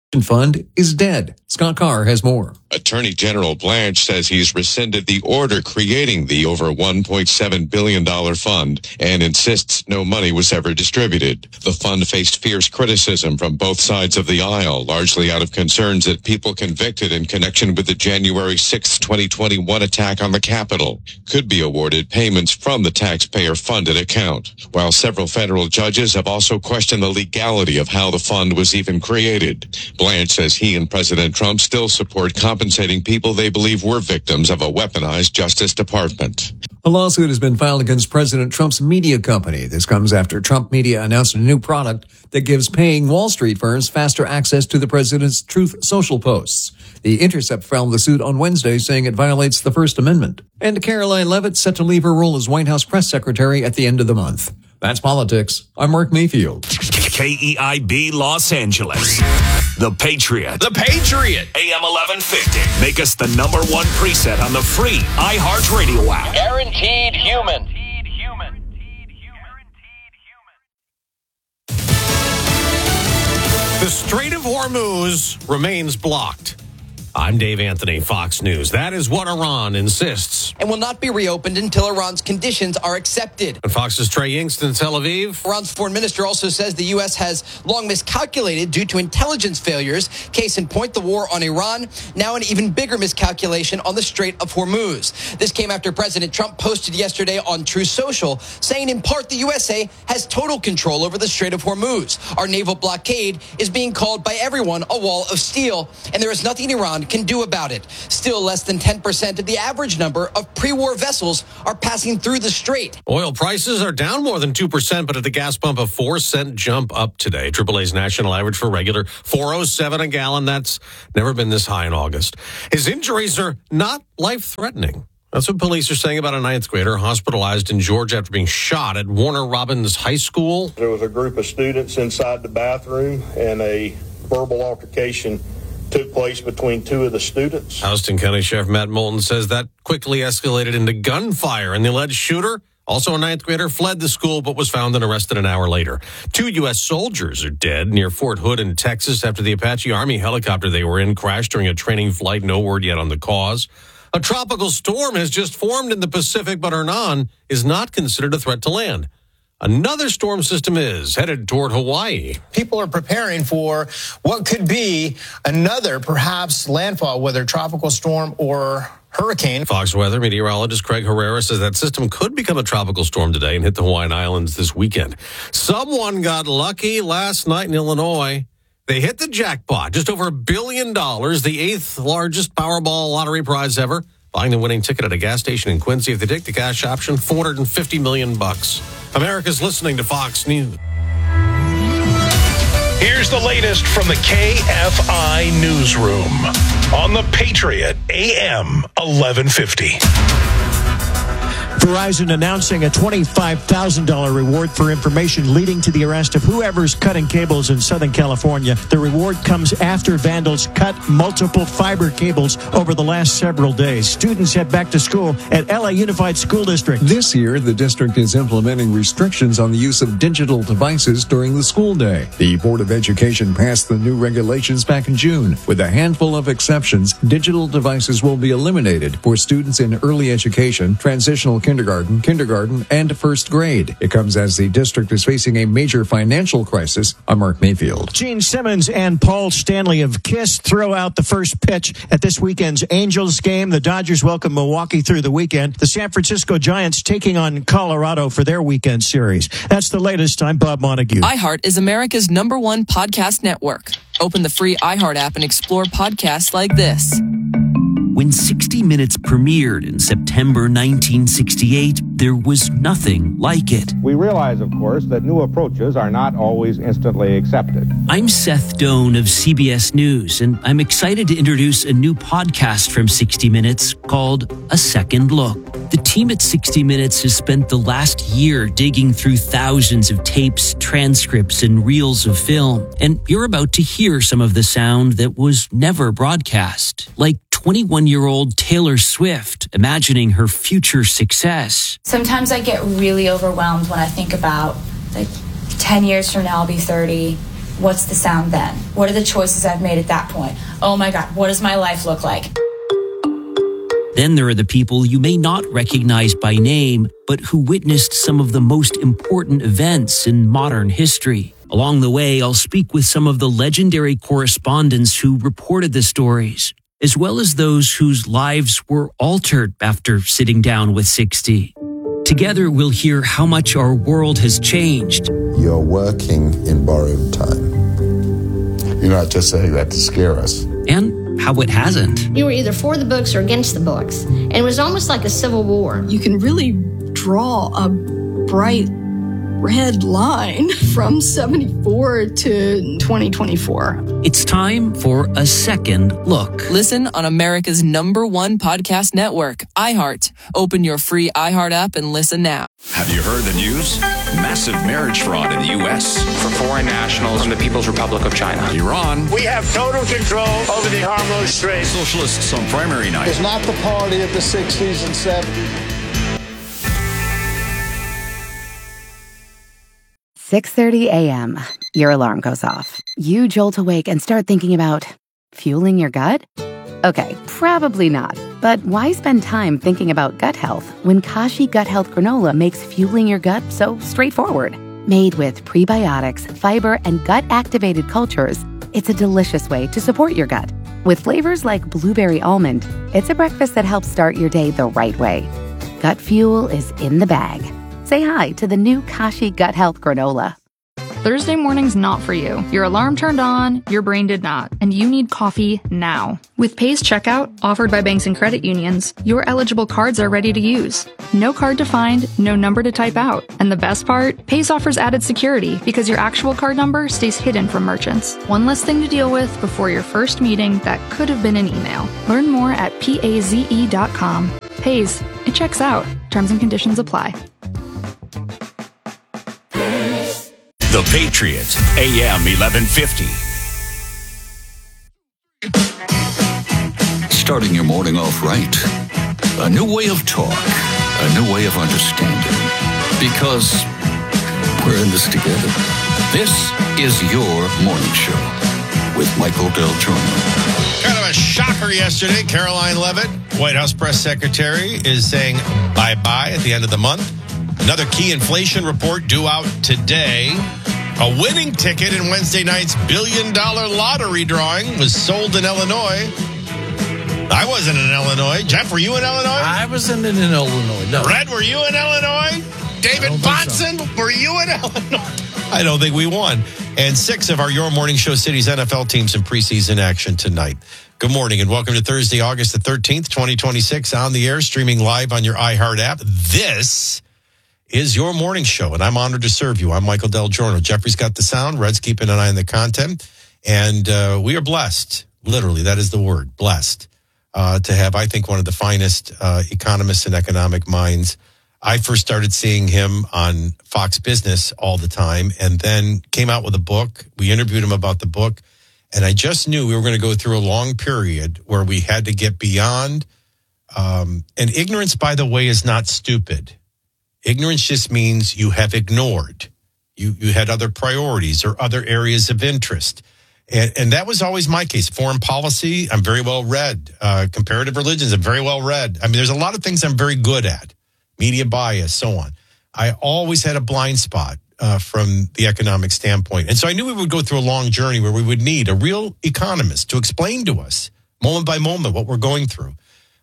Fund is dead. Scott Carr has more. Attorney General Blanche says he's rescinded the order creating the over $1.7 billion fund and insists no money was ever distributed. The fund faced fierce criticism from both sides of the aisle, largely out of concerns that people convicted in connection with the January 6, 2021 attack on the Capitol could be awarded payments from the taxpayer-funded account, while several federal judges have also questioned the legality of how the fund was even created. Blanche says he and President Trump still support compensating people they believe were victims of a weaponized Justice Department. A lawsuit has been filed against President Trump's media company. This comes after Trump Media announced a new product that gives paying Wall Street firms faster access to the president's Truth Social posts. The Intercept filed the suit on Wednesday, saying it violates the First Amendment. And Caroline Leavitt set to leave her role as White House press secretary at the end of the month. That's politics. I'm Mark Mayfield. KEIB Los Angeles. The Patriot. The Patriot. AM 1150. Make us the number one preset on the free iHeartRadio app. Guaranteed human. The Strait of Hormuz remains blocked. I'm Dave Anthony, Fox News. That is what Iran insists. And will not be reopened until Iran's conditions are accepted. And Fox's Trey Yingst in Tel Aviv. Iran's foreign minister also says the U.S. has long miscalculated due to intelligence failures. Case in point, the war on Iran. Now an even bigger miscalculation on the Strait of Hormuz. This came after President Trump posted yesterday on Truth Social, saying in part the USA has total control over the Strait of Hormuz. Our naval blockade is being called by everyone a wall of steel, and there is nothing Iran can do about it. Still, less than 10% of the average number of pre-war vessels are passing through the strait. Oil prices are down more than 2%, but at the gas pump, a 4-cent jump up today. AAA's national average for regular, $4.07 a gallon. That's never been this high in August. His injuries are not life-threatening. That's what police are saying about a ninth grader hospitalized in Georgia after being shot at Warner Robins High School. There was a group of students inside the bathroom, and a verbal altercation took place between two of the students. Houston County Sheriff Matt Moulton says that quickly escalated into gunfire, and the alleged shooter, also a ninth grader, fled the school but was found and arrested an hour later. 2 U.S. soldiers are dead near Fort Hood in Texas after the Apache Army helicopter they were in crashed during a training flight. No word yet on the cause. A tropical storm has just formed in the Pacific, but Hernan is not considered a threat to land. Another storm system is headed toward Hawaii. People are preparing for what could be another, perhaps, landfall, whether tropical storm or hurricane. Fox weather meteorologist Craig Herrera says that system could become a tropical storm today and hit the Hawaiian Islands this weekend. Someone got lucky last night in Illinois. They hit the jackpot, just over $1 billion, the 8th largest Powerball lottery prize ever. Buying the winning ticket at a gas station in Quincy. If they take the cash option, $450 million. America's listening to Fox News. Here's the latest from the KFI Newsroom on the Patriot AM 1150. Verizon announcing a $25,000 reward for information leading to the arrest of whoever's cutting cables in Southern California. The reward comes after vandals cut multiple fiber cables over the last several days. Students head back to school at LA Unified School District. This year, the district is implementing restrictions on the use of digital devices during the school day. The Board of Education passed the new regulations back in June. With a handful of exceptions, digital devices will be eliminated for students in early education, transitional kindergarten, and first grade. It comes as the district is facing a major financial crisis. I'm Mark Mayfield. Gene Simmons and Paul Stanley of KISS throw out the first pitch at this weekend's Angels game. The Dodgers welcome Milwaukee through the weekend. The San Francisco Giants taking on Colorado for their weekend series. That's the latest. I'm Bob Montague. iHeart is America's #1 podcast network. Open the free iHeart app and explore podcasts like this. When 60 Minutes premiered in September 1968, there was nothing like it. We realize, of course, that new approaches are not always instantly accepted. I'm Seth Doan of CBS News, and I'm excited to introduce a new podcast from 60 Minutes called A Second Look. The team at 60 Minutes has spent the last year digging through thousands of tapes, transcripts, and reels of film, and you're about to hear some of the sound that was never broadcast, like 21-year-old Taylor Swift imagining her future success. Sometimes I get really overwhelmed when I think about, 10 years from now I'll be 30. What's the sound then? What are the choices I've made at that point? Oh my God, what does my life look like? Then there are the people you may not recognize by name, but who witnessed some of the most important events in modern history. Along the way, I'll speak with some of the legendary correspondents who reported the stories, as well as those whose lives were altered after sitting down with 60. Together, we'll hear how much our world has changed. You're working in borrowed time. You're not just saying that to scare us. And how it hasn't. You were either for the books or against the books. And it was almost like a civil war. You can really draw a bright red line from 74 to 2024. It's time for a second look. Listen on America's #1 podcast network, iHeart. Open your free iHeart app and listen now. Have you heard the news? Massive marriage fraud in the U.S. for foreign nationals from the People's Republic of China. Iran. We have total control over the Hormuz Strait. Socialists on primary night. It's not the party of the 60s and 70s. 6:30 a.m. Your alarm goes off. You jolt awake and start thinking about fueling your gut? Okay, probably not. But why spend time thinking about gut health when Kashi Gut Health Granola makes fueling your gut so straightforward? Made with prebiotics, fiber, and gut-activated cultures, it's a delicious way to support your gut. With flavors like blueberry almond, it's a breakfast that helps start your day the right way. Gut fuel is in the bag. Say hi to the new Kashi Gut Health Granola. Thursday morning's not for you. Your alarm turned on, your brain did not, and you need coffee now. With Pays Checkout, offered by banks and credit unions, your eligible cards are ready to use. No card to find, no number to type out. And the best part? Pays offers added security because your actual card number stays hidden from merchants. One less thing to deal with before your first meeting that could have been an email. Learn more at PAZE.com. Pays. It checks out. Terms and conditions apply. The Patriot, AM 1150. Starting your morning off right. A new way of talk. A new way of understanding. Because we're in this together. This is your morning show with Michael Del Giorno. Kind of a shocker yesterday. Caroline Leavitt, White House press secretary, is saying bye-bye at the end of the month. Another key inflation report due out today. A winning ticket in Wednesday night's billion-dollar lottery drawing was sold in Illinois. I wasn't in Illinois. Jeff, were you in Illinois? I wasn't in Illinois, no. Red, were you in Illinois? David Bonson, were you in Illinois? I don't think we won. And 6 of our Your Morning Show Cities NFL teams in preseason action tonight. Good morning and welcome to Thursday, August the 13th, 2026, on the air, streaming live on your iHeart app. This is Your Morning Show, and I'm honored to serve you. I'm Michael Del Giorno. Jeffrey's got the sound. Red's keeping an eye on the content. And we are blessed, literally, that is the word, blessed, to have, I think, one of the finest economists and economic minds. I first started seeing him on Fox Business all the time and then came out with a book. We interviewed him about the book, and I just knew we were going to go through a long period where we had to get beyond. And ignorance, by the way, is not stupid. Ignorance just means you have ignored. You had other priorities or other areas of interest. And that was always my case. Foreign policy, I'm very well read. Comparative religions, I'm very well read. I mean, there's a lot of things I'm very good at. Media bias, so on. I always had a blind spot from the economic standpoint. And so I knew we would go through a long journey where we would need a real economist to explain to us, moment by moment, what we're going through.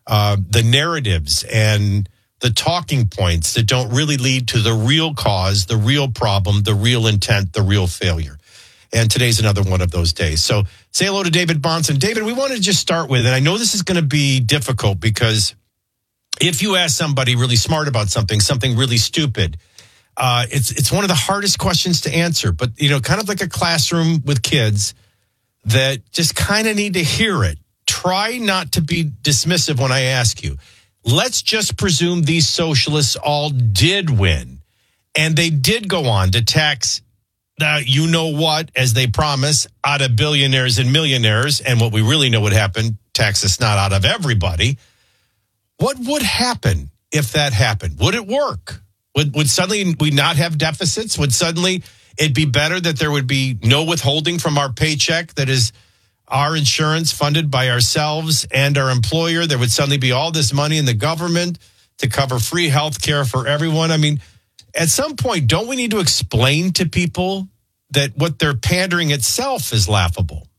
The narratives and the talking points that don't really lead to the real cause, the real problem, the real intent, the real failure. And today's another one of those days. So say hello to David Bonson. David, we want to just start with, and I know this is going to be difficult because if you ask somebody really smart about something really stupid, it's one of the hardest questions to answer. But, you know, kind of like a classroom with kids that just kind of need to hear it. Try not to be dismissive when I ask you. Let's just presume these socialists all did win, and they did go on to tax, you know what, as they promise, out of billionaires and millionaires. And what we really know would happen, tax the snot out of everybody. What would happen if that happened? Would it work? Would suddenly we not have deficits? Would suddenly it'd be better that there would be no withholding from our paycheck that is our insurance funded by ourselves and our employer. There would suddenly be all this money in the government to cover free health care for everyone. I mean, at some point, don't we need to explain to people that what they're pandering itself is laughable?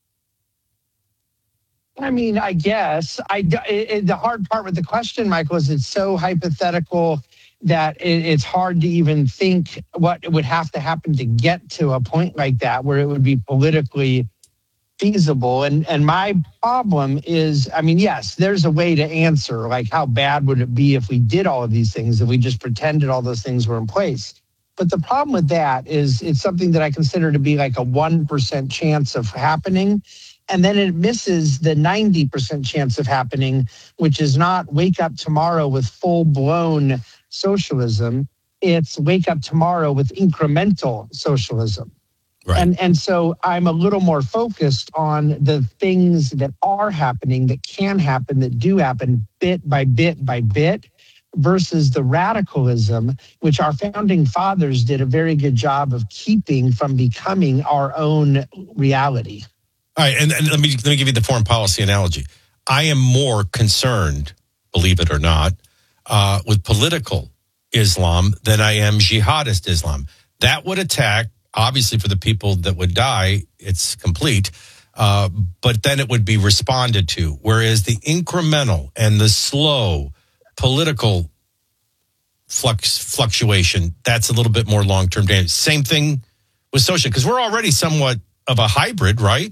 I mean, I guess. The hard part with the question, Michael, is it's so hypothetical that it's hard to even think what would have to happen to get to a point like that where it would be politically feasible. And my problem is, I mean, yes, there's a way to answer, like how bad would it be if we did all of these things, if we just pretended all those things were in place. But the problem with that is it's something that I consider to be like a 1% chance of happening. And then it misses the 90% chance of happening, which is not wake up tomorrow with full-blown socialism. It's wake up tomorrow with incremental socialism. Right. And so I'm a little more focused on the things that are happening, that can happen, that do happen bit by bit by bit, versus the radicalism, which our founding fathers did a very good job of keeping from becoming our own reality. All right, and let me give you the foreign policy analogy. I am more concerned, believe it or not, with political Islam than I am jihadist Islam. That would attack, obviously, for the people that would die, it's complete, but then it would be responded to. Whereas the incremental and the slow political fluctuation, that's a little bit more long-term damage. Same thing with social, because we're already somewhat of a hybrid, right?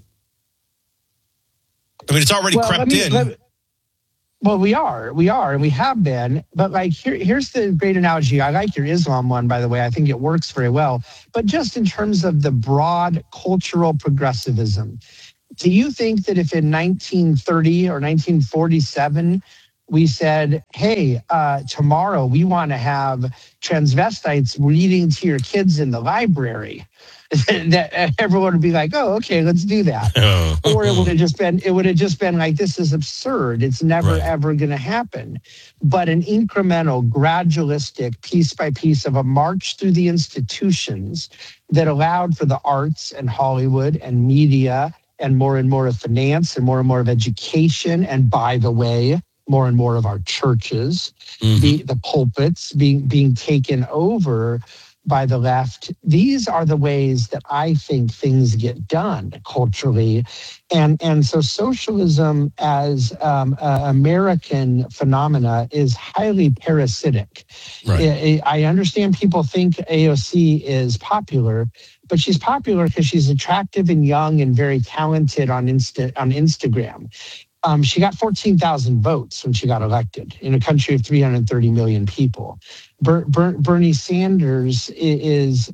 I mean, it's already crept in. Well, we are, and we have been. But like, here's the great analogy. I like your Islam one, by the way. I think it works very well. But just in terms of the broad cultural progressivism, do you think that if in 1930 or 1947 we said, hey, tomorrow we want to have transvestites reading to your kids in the library, that everyone would be like, oh, okay, let's do that. Or it would have just been like, this is absurd. It's never, ever going to happen. But an incremental, gradualistic, piece by piece of a march through the institutions that allowed for the arts and Hollywood and media and more of finance and more of education. And by the way, more and more of our churches, the pulpits being taken over by the left. These are the ways that I think things get done culturally. And so socialism as American phenomena is highly parasitic. Right. I understand people think AOC is popular, but she's popular because she's attractive and young and very talented on Instagram. She got 14,000 votes when she got elected in a country of 330 million people. Bernie Sanders is,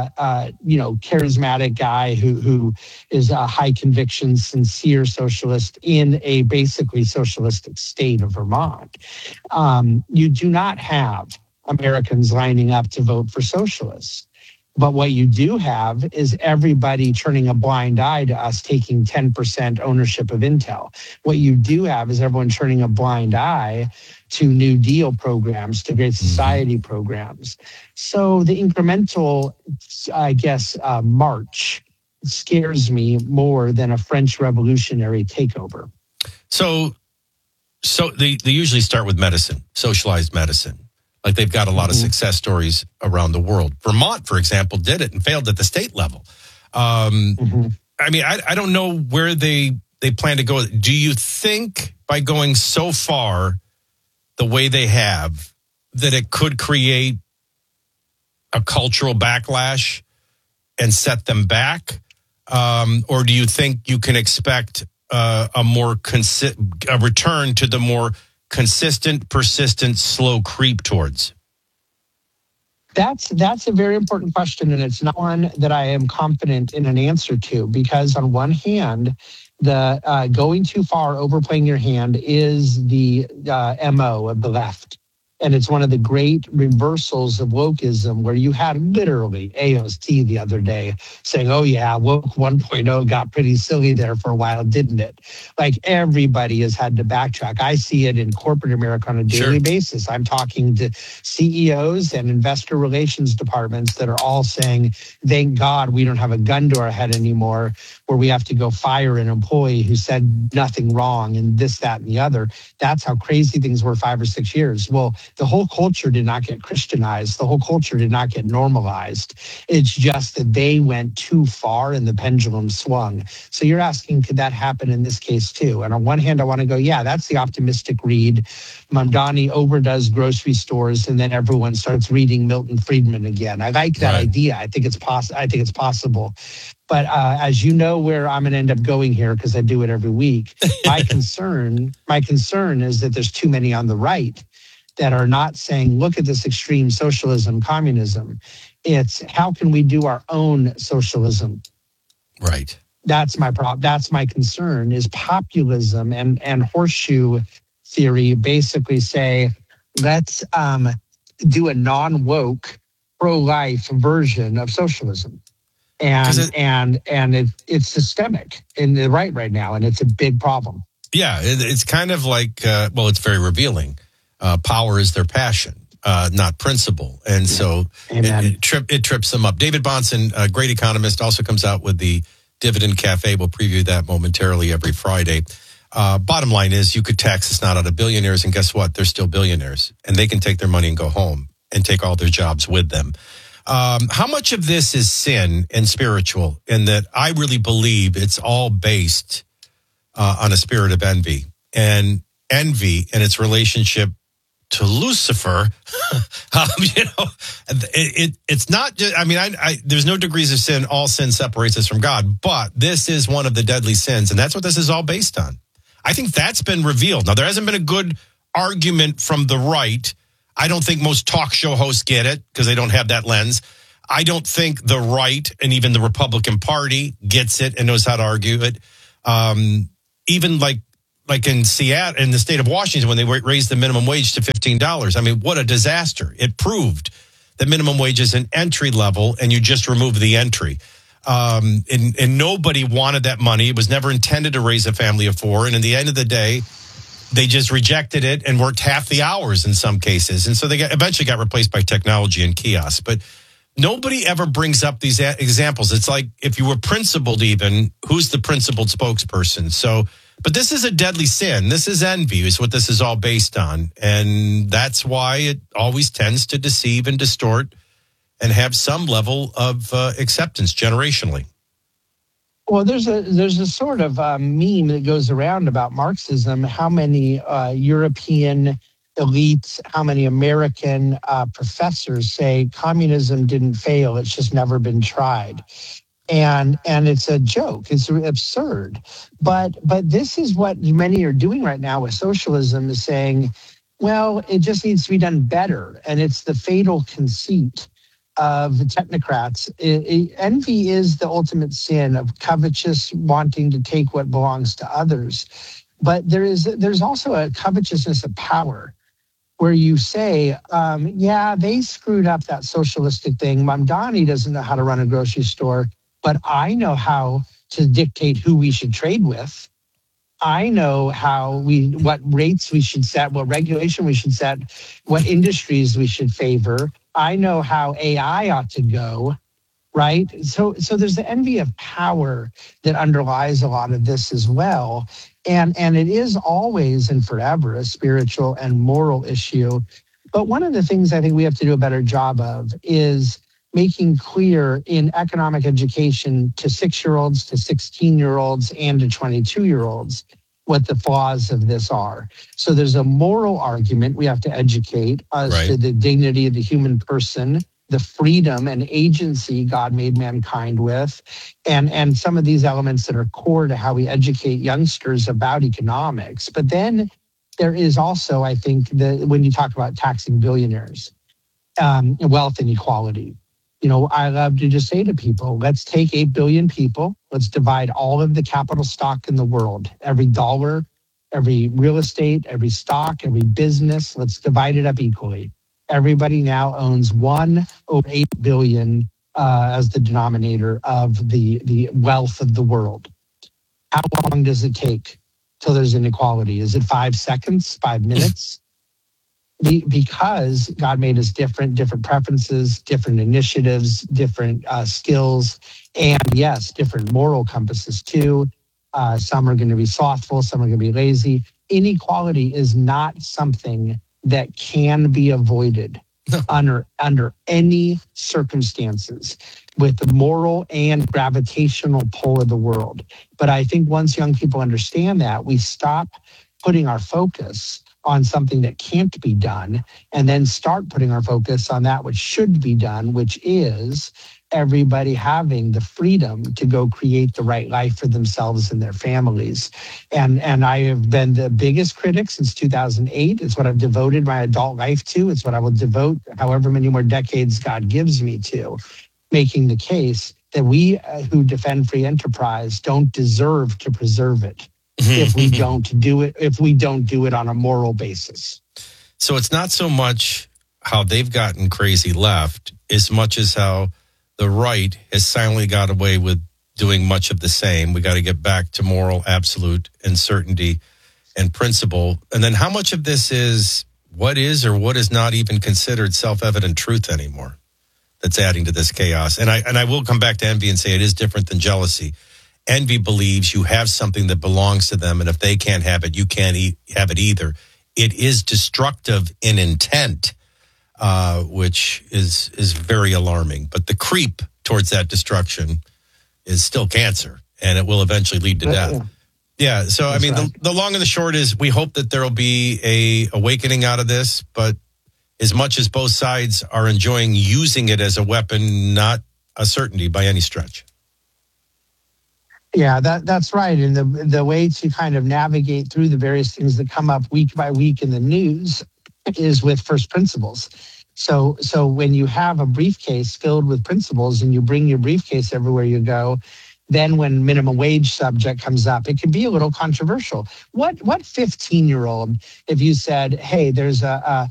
charismatic guy who is a high conviction, sincere socialist in a basically socialistic state of Vermont. You do not have Americans lining up to vote for socialists. But what you do have is everybody turning a blind eye to us taking 10% ownership of Intel. What you do have is everyone turning a blind eye to New Deal programs, to Great Society programs. So the incremental, march scares me more than a French revolutionary takeover. So they usually start with medicine, socialized medicine. Like they've got a lot of success stories around the world. Vermont, for example, did it and failed at the state level. I mean, I don't know where they plan to go. Do you think by going so far the way they have that it could create a cultural backlash and set them back? Or do you think you can expect a return to the more consistent, persistent, slow creep towards? That's a very important question, and it's not one that I am confident in an answer to, because on one hand, the going too far, overplaying your hand is the MO of the left. And it's one of the great reversals of wokeism where you had literally AOC the other day saying, oh yeah, woke 1.0 got pretty silly there for a while, didn't it? Like everybody has had to backtrack. I see it in corporate America on a daily basis. I'm talking to CEOs and investor relations departments that are all saying, thank God we don't have a gun to our head anymore where we have to go fire an employee who said nothing wrong and this, that, and the other. That's how crazy things were 5 or 6 years. Well, the whole culture did not get Christianized. The whole culture did not get normalized. It's just that they went too far and the pendulum swung. So you're asking, could that happen in this case too? And on one hand, I want to go, yeah, that's the optimistic read. Mamdani overdoes grocery stores and then everyone starts reading Milton Friedman again. I like that idea. I think it's possible. But as you know, where I'm going to end up going here, because I do it every week, my concern is that there's too many on the right that are not saying, look at this extreme socialism, communism. It's how can we do our own socialism? Right. That's my problem. That's my concern is populism and horseshoe theory basically say, let's do a non-woke, pro-life version of socialism. And it's systemic in the right now, and it's a big problem. Yeah, it's kind of like, it's very revealing. Power is their passion, not principle. And so it trips them up. David Bahnsen, a great economist, also comes out with the Dividend Cafe. We'll preview that momentarily every Friday. Bottom line is you could tax us not out of billionaires, and guess what? They're still billionaires, and they can take their money and go home and take all their jobs with them. How much of this is sin and spiritual in that I really believe it's all based on a spirit of envy and its relationship to Lucifer. It's not just, there's no degrees of sin. All sin separates us from God, but this is one of the deadly sins. And that's what this is all based on. I think that's been revealed. Now, there hasn't been a good argument from the right. I don't think most talk show hosts get it because they don't have that lens. I don't think the right and even the Republican Party gets it and knows how to argue it. Even like in Seattle, in the state of Washington, when they raised the minimum wage to $15. I mean, what a disaster. It proved that minimum wage is an entry level and you just remove the entry. And nobody wanted that money. It was never intended to raise a family of four. And in the end of the day, they just rejected it and worked half the hours in some cases. And so they eventually got replaced by technology and kiosks. But nobody ever brings up these examples. It's like if you were principled even, who's the principled spokesperson? So, but this is a deadly sin. This is envy is what this is all based on. And that's why it always tends to deceive and distort and have some level of acceptance generationally. Well, there's a sort of meme that goes around about Marxism. How many European elites, how many American professors say communism didn't fail? It's just never been tried. And it's a joke. It's absurd. But this is what many are doing right now with socialism is saying, well, it just needs to be done better. And it's the fatal conceit of technocrats. Envy is the ultimate sin of covetous wanting to take what belongs to others. But there's also a covetousness of power where you say, they screwed up that socialistic thing. Mamdani doesn't know how to run a grocery store, but I know how to dictate who we should trade with. I know what rates we should set, what regulation we should set, what industries we should favor. I know how AI ought to go, right? So there's the envy of power that underlies a lot of this as well. And it is always and forever a spiritual and moral issue. But one of the things I think we have to do a better job of is making clear in economic education to 6-year-olds, to 16-year-olds, and to 22-year-olds what the flaws of this are. So there's a moral argument we have to educate as to the dignity of the human person, the freedom and agency God made mankind with, and some of these elements that are core to how we educate youngsters about economics. But then there is also, I think, when you talk about taxing billionaires, wealth inequality. I love to just say to people, let's take 8 billion people, let's divide all of the capital stock in the world, every dollar, every real estate, every stock, every business. Let's divide it up equally. Everybody now owns 1.8 billion as the denominator of the wealth of the world. How long does it take till there's inequality? Is it 5 seconds, 5 minutes? Because God made us different preferences, different initiatives, different skills, and yes, different moral compasses too. Some are going to be slothful, some are going to be lazy. Inequality is not something that can be avoided under any circumstances with the moral and gravitational pull of the world. But I think once young people understand that, we stop putting our focus on something that can't be done and then start putting our focus on that which should be done, which is everybody having the freedom to go create the right life for themselves and their families. And I have been the biggest critic since 2008. It's what I've devoted my adult life to. It's what I will devote however many more decades God gives me to, making the case that we who defend free enterprise don't deserve to preserve it if we don't do it on a moral basis. So it's not so much how they've gotten crazy left as much as how the right has silently got away with doing much of the same. We got to get back to moral absolute and certainty and principle. And then how much of this is what is or what is not even considered self-evident truth anymore that's adding to this chaos? And I will come back to envy and say it is different than jealousy. Envy believes you have something that belongs to them, and if they can't have it, you can't have it either. It is destructive in intent, which is very alarming. But the creep towards that destruction is still cancer, and it will eventually lead to death. Yeah, so I mean, the long and the short is we hope that there will be a awakening out of this, but as much as both sides are enjoying using it as a weapon, not a certainty by any stretch. Yeah, that's right. And the way to kind of navigate through the various things that come up week by week in the news is with first principles. So when you have a briefcase filled with principles and you bring your briefcase everywhere you go, then when minimum wage subject comes up, it can be a little controversial. What 15-year-old, if you said, hey, there's a